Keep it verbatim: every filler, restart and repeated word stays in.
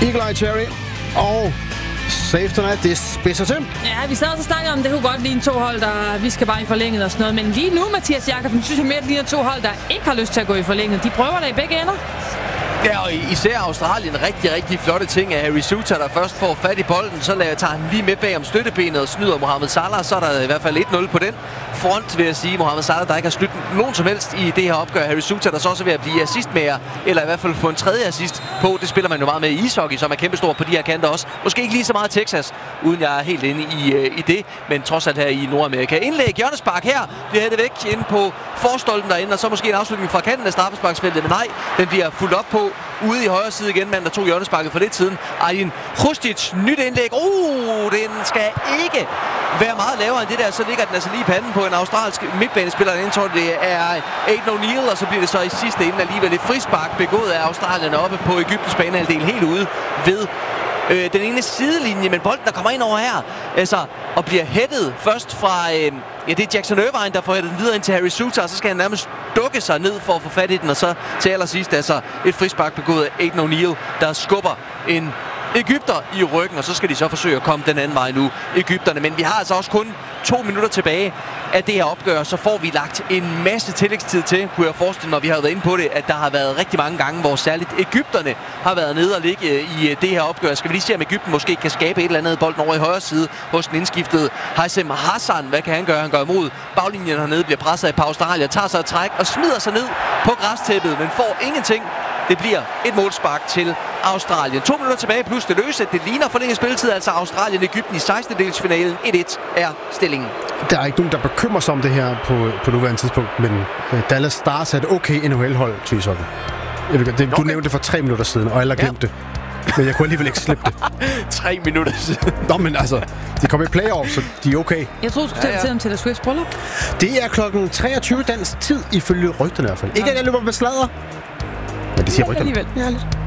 Eagle Eye Cherry og Save Tonight, det spidser til. Ja, vi sad og snakkede om, det kunne godt ligne to hold, der vi skal bare i forlænget og sådan noget. Men lige nu, Mathias Jakobsen, synes jeg mere, det ligner to hold, der ikke har lyst til at gå i forlænget. De prøver det i begge ender. Ja, og især Australien rigtig, rigtig flotte ting af Harry Souttar, der først får fat i bolden. Så tager han lige med bag om støttebenet og snyder Mohamed Salah. Så er der i hvert fald et nul på den front, vil jeg sige. Mohamed Salah, der ikke har snydt nogen som helst i det her opgør. Harry Souttar, der så også er ved at blive assistmager, eller i hvert fald få en tredje assist på. Det spiller man jo meget med i ishockey, som er kæmpestor på de her kanter også. Måske ikke lige så meget Texas, uden jeg er helt inde i, øh, i det, men trods alt her i Nordamerika. Indlæg, hjørnespark her, bliver hættet væk inde på forstolpen derinde, og så måske en afslutning fra kanten af straffesparksfeltet, men nej, den bliver fuldt op på ude i højre side igen, mand, der tog hjørnesparket for lidt siden. Aydin Hrustic, nyt indlæg. Uh, den skal ikke være meget lavere end det der. Så ligger den altså lige i panden på en australsk midtbanespiller. Jeg tror, det er Aidan O'Neill, og så bliver det så i sidste ende alligevel et frispark begået af Australien oppe på Egyptens banehalvdel helt ude ved øh, den ene sidelinje. Men bolden, der kommer ind over her, altså, og bliver hættet først fra... Øh, Ja, det er Jackson Irvine, der får hættet den videre ind til Harry Souttar, og så skal han nærmest dukke sig ned for at få fat i den, og så til allersidst altså et frispark begået af Aidan O'Neill, der skubber en egypter i ryggen, og så skal de så forsøge at komme den anden vej nu, egypterne. Men vi har altså også kun to minutter tilbage af det her opgør, så får vi lagt en masse tillægstid til, kunne jeg forestille, når vi har været inde på det, at der har været rigtig mange gange, hvor særligt egypterne har været nede og ligge i det her opgør. Skal vi lige se, om Egypten måske kan skabe et eller andet bolden over i højre side hos den indskiftede Haisem Hassan. Hvad kan han gøre? Han gør imod baglinjen hernede, bliver presset af på Australien, tager sig et træk og smider sig ned på græstæppet, men får ingenting. Det bliver et målspark til Australien. To minutter tilbage plus det løse. Det ligner forlænget spilletid, altså Australien-Egypten i sekstendedelsfinalen. et et er stillingen. Der er ikke nogen, der bekymrer sig om det her på, på nuværende tidspunkt, men uh, Dallas Stars er et okay N H L-hold til ishockey. Det, du okay. nævnte det for tre minutter siden, og alle har glemt ja. det. Men jeg kunne alligevel ikke slippe det. Tre minutter siden. Nå, men altså, de kom i playoff, så de er okay. Jeg troede, du skulle ja, ja. til dem til Taylor Swifts bryllup. Det er klokken treogtyve dansk tid, ifølge rygterne i hvert fald. Ikke, at jeg løber med sladder. Men det siger rygterne. Alligevel. Ja, lidt.